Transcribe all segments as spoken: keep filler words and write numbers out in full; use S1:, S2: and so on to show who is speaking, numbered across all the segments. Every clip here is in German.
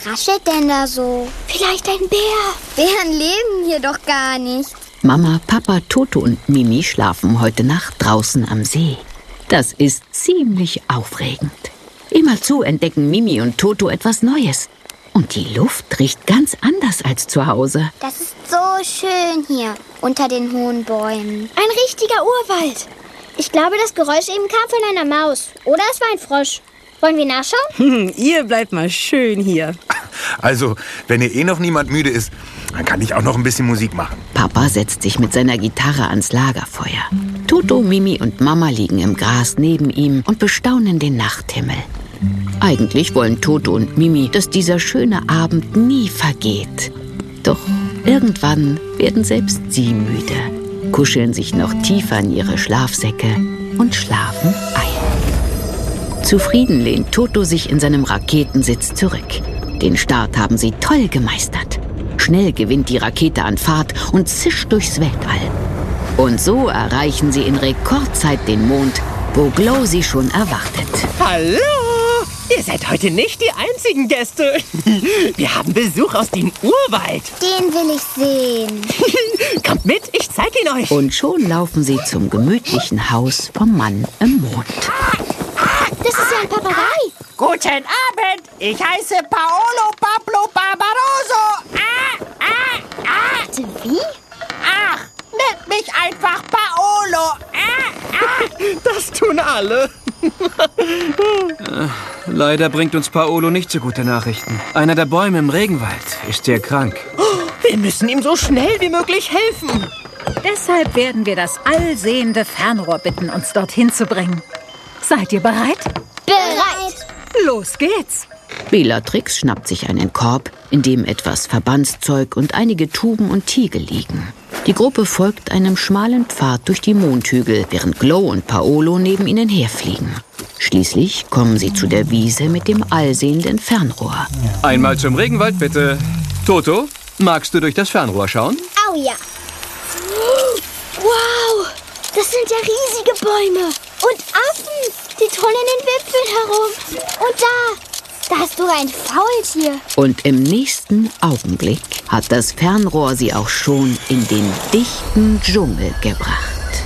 S1: raschelt denn da so?
S2: Vielleicht ein Bär.
S1: Bären leben hier doch gar nicht.
S3: Mama, Papa, Toto und Mimi schlafen heute Nacht draußen am See. Das ist ziemlich aufregend. Immerzu entdecken Mimi und Toto etwas Neues. Und die Luft riecht ganz anders als zu Hause.
S1: Das ist so schön hier, unter den hohen Bäumen.
S2: Ein richtiger Urwald. Ich glaube, das Geräusch eben kam von einer Maus. Oder es war ein Frosch. Wollen wir nachschauen?
S4: Hm, ihr bleibt mal schön hier.
S5: Also, wenn hier eh noch niemand müde ist, dann kann ich auch noch ein bisschen Musik machen.
S3: Papa setzt sich mit seiner Gitarre ans Lagerfeuer. Toto, Mimi und Mama liegen im Gras neben ihm und bestaunen den Nachthimmel. Eigentlich wollen Toto und Mimi, dass dieser schöne Abend nie vergeht. Doch irgendwann werden selbst sie müde, kuscheln sich noch tiefer in ihre Schlafsäcke und schlafen ein. Zufrieden lehnt Toto sich in seinem Raketensitz zurück. Den Start haben sie toll gemeistert. Schnell gewinnt die Rakete an Fahrt und zischt durchs Weltall. Und so erreichen sie in Rekordzeit den Mond, wo Glow sie schon erwartet.
S6: Hallo! Ihr seid heute nicht die einzigen Gäste. Wir haben Besuch aus dem Urwald.
S1: Den will ich sehen.
S6: Kommt mit, ich zeig ihn euch.
S3: Und schon laufen sie zum gemütlichen Haus vom Mann im Mond.
S2: Das ist ja ein Papagei.
S7: Guten Abend, ich heiße Paolo Pablo Barbaroso. Ah, ah, ah.
S2: Wie?
S7: Ach, nennt mich einfach Paolo. Ah, ah.
S6: Das tun alle.
S8: Leider bringt uns Paolo nicht so gute Nachrichten. Einer der Bäume im Regenwald ist sehr krank.
S6: Wir müssen ihm so schnell wie möglich helfen.
S9: Deshalb werden wir das allsehende Fernrohr bitten, uns dorthin zu bringen. Seid ihr bereit?
S1: Bereit.
S9: Los geht's.
S3: Bellatrix schnappt sich einen Korb, in dem etwas Verbandszeug und einige Tuben und Tiegel liegen. Die Gruppe folgt einem schmalen Pfad durch die Mondhügel, während Glow und Paolo neben ihnen herfliegen. Schließlich kommen sie zu der Wiese mit dem allsehenden Fernrohr.
S8: Einmal zum Regenwald, bitte. Toto, magst du durch das Fernrohr schauen?
S2: Oh ja. Wow, das sind ja riesige Bäume. Und Affen, die trollen in den Wipfeln herum. Und da, da ist sogar ein Faultier.
S3: Und im nächsten Augenblick hat das Fernrohr sie auch schon in den dichten Dschungel gebracht.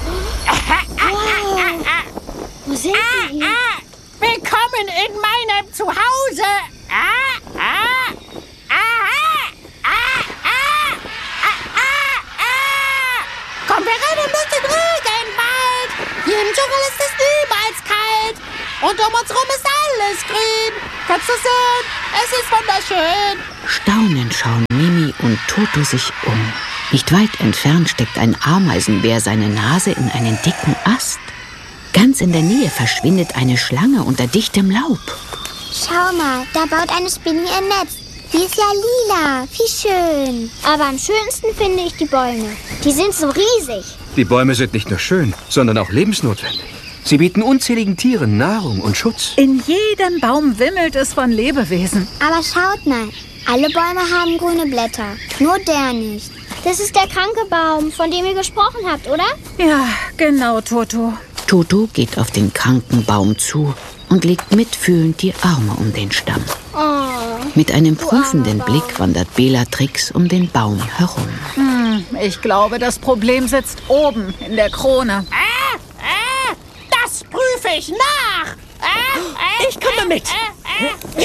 S2: Wow. Wo sind
S7: Ah,
S2: wir hier?
S7: ah. Willkommen in meinem Zuhause. Ah, ah. Aha. Ah, ah. Ah, ah, ah. Komm, wir rennen durch den Regenwald. Hier im Dschungel ist es niemals kalt. Und um uns rum ist alles grün. Kannst du sehen? Es ist wunderschön.
S3: Staunend schauen Mimi und Toto sich um. Nicht weit entfernt steckt ein Ameisenbär seine Nase in einen dicken Ast. Ganz in der Nähe verschwindet eine Schlange unter dichtem Laub.
S1: Schau mal, da baut eine Spinne ihr Netz. Die ist ja lila. Wie schön.
S2: Aber am schönsten finde ich die Bäume. Die sind so riesig.
S8: Die Bäume sind nicht nur schön, sondern auch lebensnotwendig. Sie bieten unzähligen Tieren Nahrung und Schutz.
S9: In jedem Baum wimmelt es von Lebewesen.
S1: Aber schaut mal, alle Bäume haben grüne Blätter. Nur der nicht.
S2: Das ist der kranke Baum, von dem ihr gesprochen habt, oder?
S9: Ja, genau, Toto.
S3: Toto geht auf den kranken Baum zu und legt mitfühlend die Arme um den Stamm.
S2: Oh.
S3: Mit einem prüfenden Blick wandert Bellatrix um den Baum herum.
S9: Hm, ich glaube, das Problem sitzt oben in der Krone.
S7: Ah, ah. Das prüfe ich nach. Ah, ah,
S6: Ich komme mit.
S7: ah, ah.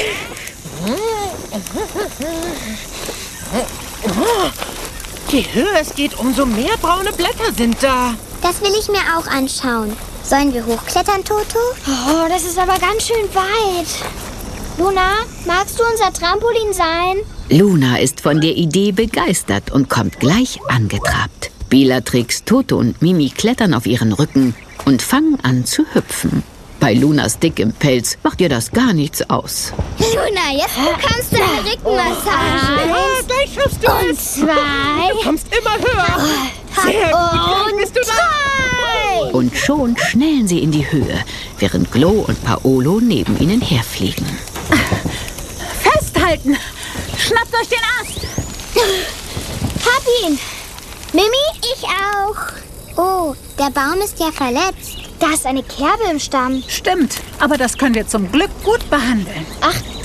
S6: Je höher es geht, umso mehr braune Blätter sind da.
S1: Das will ich mir auch anschauen. Sollen wir hochklettern, Toto?
S2: Oh, das ist aber ganz schön weit. Luna, magst du unser Trampolin sein?
S3: Luna ist von der Idee begeistert und kommt gleich angetrabt. Bellatrix, Toto und Mimi klettern auf ihren Rücken und fangen an zu hüpfen. Bei Lunas dickem Pelz macht ihr das gar nichts aus.
S1: Luna, jetzt bekommst du eine Rückenmassage.
S6: Ja, gleich schaffst du
S2: Und
S6: es.
S2: zwei.
S6: Du kommst immer höher. Sehr gut, gleich bist du da.
S3: Und schon schnellen sie in die Höhe, während Glow und Paolo neben ihnen herfliegen.
S9: Festhalten! Schnappt euch den Ast!
S2: Hab ihn. Mimi?
S1: Ich auch. Oh, der Baum ist ja verletzt.
S2: Da ist eine Kerbe im Stamm.
S9: Stimmt, aber das können wir zum Glück gut behandeln.
S2: Ach,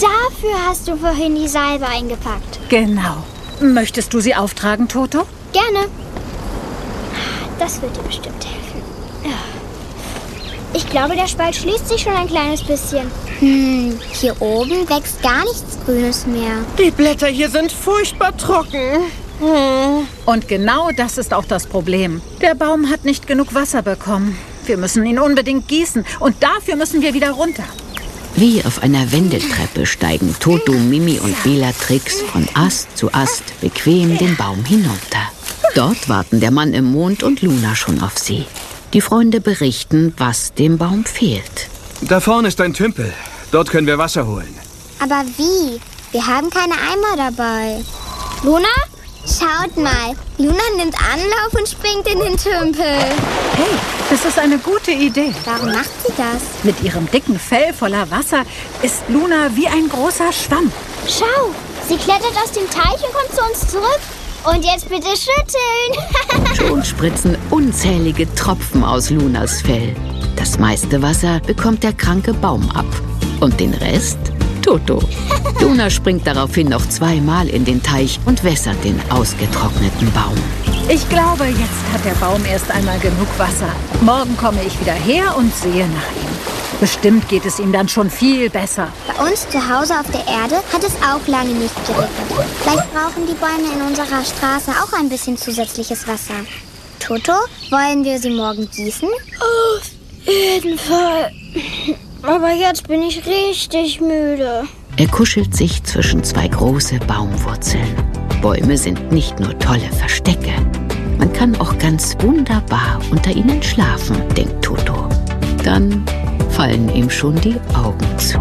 S2: dafür hast du vorhin die Salbe eingepackt.
S9: Genau. Möchtest du sie auftragen, Toto?
S2: Gerne. Das wird dir bestimmt helfen. Ich glaube, der Spalt schließt sich schon ein kleines bisschen.
S1: Hm, hier oben wächst gar nichts Grünes mehr.
S6: Die Blätter hier sind furchtbar trocken. Hm.
S9: Und genau das ist auch das Problem. Der Baum hat nicht genug Wasser bekommen. Wir müssen ihn unbedingt gießen und dafür müssen wir wieder runter.
S3: Wie auf einer Wendeltreppe steigen Toto, Mimi und Bellatrix von Ast zu Ast bequem den Baum hinunter. Dort warten der Mann im Mond und Luna schon auf sie. Die Freunde berichten, was dem Baum fehlt.
S8: Da vorne ist ein Tümpel. Dort können wir Wasser holen.
S1: Aber wie? Wir haben keine Eimer dabei.
S2: Luna?
S1: Schaut mal, Luna nimmt Anlauf und springt in den Tümpel.
S9: Hey, das ist eine gute Idee.
S1: Warum macht sie das?
S9: Mit ihrem dicken Fell voller Wasser ist Luna wie ein großer Schwamm.
S2: Schau, sie klettert aus dem Teich und kommt zu uns zurück. Und jetzt bitte schütteln.
S3: Schon spritzen unzählige Tropfen aus Lunas Fell. Das meiste Wasser bekommt der kranke Baum ab. Und den Rest? Toto. Luna springt daraufhin noch zweimal in den Teich und wässert den ausgetrockneten Baum.
S9: Ich glaube, jetzt hat der Baum erst einmal genug Wasser. Morgen komme ich wieder her und sehe nach ihm. Bestimmt geht es ihm dann schon viel besser.
S1: Bei uns zu Hause auf der Erde hat es auch lange nicht geregnet. Vielleicht brauchen die Bäume in unserer Straße auch ein bisschen zusätzliches Wasser. Toto, wollen wir sie morgen gießen?
S2: Auf jeden Fall. Aber jetzt bin ich richtig müde.
S3: Er kuschelt sich zwischen zwei große Baumwurzeln. Bäume sind nicht nur tolle Verstecke. Man kann auch ganz wunderbar unter ihnen schlafen, denkt Toto. Dann fallen ihm schon die Augen zu.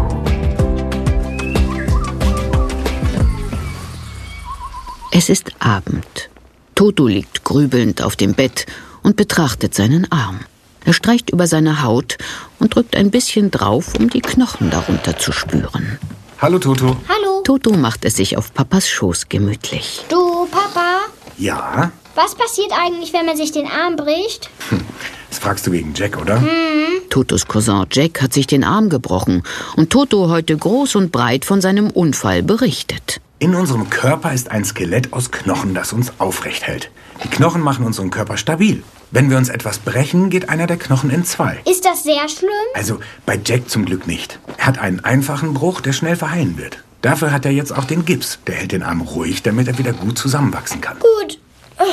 S3: Es ist Abend. Toto liegt grübelnd auf dem Bett und betrachtet seinen Arm. Er streicht über seine Haut und drückt ein bisschen drauf, um die Knochen darunter zu spüren.
S5: Hallo, Toto.
S2: Hallo.
S3: Toto macht es sich auf Papas Schoß gemütlich.
S2: Du, Papa,
S5: Ja?
S2: was passiert eigentlich, wenn man sich den Arm bricht?
S5: Hm. Das fragst du wegen Jack, oder?
S2: Hm.
S3: Totos Cousin Jack hat sich den Arm gebrochen und Toto heute groß und breit von seinem Unfall berichtet.
S5: In unserem Körper ist ein Skelett aus Knochen, das uns aufrecht hält. Die Knochen machen unseren Körper stabil. Wenn wir uns etwas brechen, geht einer der Knochen in zwei.
S2: Ist das sehr schlimm?
S5: Also bei Jack zum Glück nicht. Er hat einen einfachen Bruch, der schnell verheilen wird. Dafür hat er jetzt auch den Gips. Der hält den Arm ruhig, damit er wieder gut zusammenwachsen kann.
S2: Gut. Oh.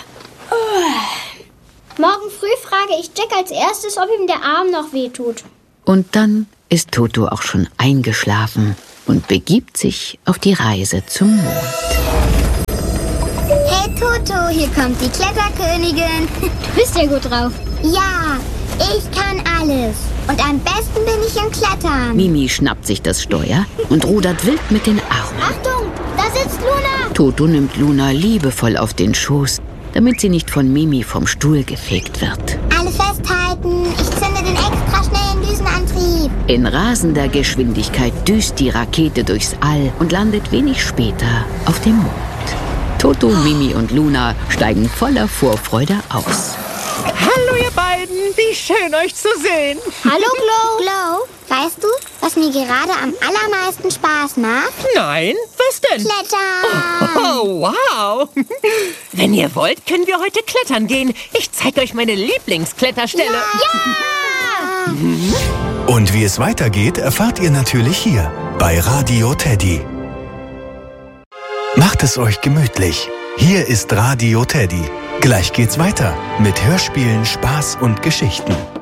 S2: Oh. Morgen früh frage ich Jack als erstes, ob ihm der Arm noch wehtut.
S3: Und dann ist Toto auch schon eingeschlafen und begibt sich auf die Reise zum Mond.
S1: Hey Toto, hier kommt die Kletterkönigin.
S2: Du bist ja gut drauf.
S1: Ja, ich kann alles. Und am besten bin ich im Klettern.
S3: Mimi schnappt sich das Steuer und rudert wild mit den Armen.
S2: Achtung, da sitzt Luna.
S3: Toto nimmt Luna liebevoll auf den Schoß, damit sie nicht von Mimi vom Stuhl gefegt wird.
S1: Alle festhalten, ich zünde den extra schnellen Düsenantrieb.
S3: In rasender Geschwindigkeit düst die Rakete durchs All und landet wenig später auf dem Mond. Toto, Mimi und Luna steigen voller Vorfreude aus.
S6: Hallo ihr beiden, wie schön euch zu sehen.
S1: Hallo Glow. Glow, weißt du, was mir gerade am allermeisten Spaß macht?
S6: Nein, was denn?
S1: Klettern.
S6: Oh, wow. Wenn ihr wollt, können wir heute klettern gehen. Ich zeige euch meine Lieblingskletterstelle.
S1: Ja.
S10: Und wie es weitergeht, erfahrt ihr natürlich hier bei Radio Teddy. Macht es euch gemütlich. Hier ist Radio Teddy. Gleich geht's weiter mit Hörspielen, Spaß und Geschichten.